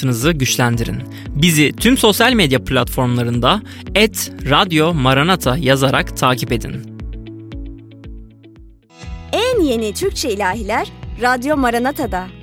irtibatınızı güçlendirin. Bizi tüm sosyal medya platformlarında @radyomaranata yazarak takip edin. En yeni Türkçe ilahiler Radyo Maranata'da.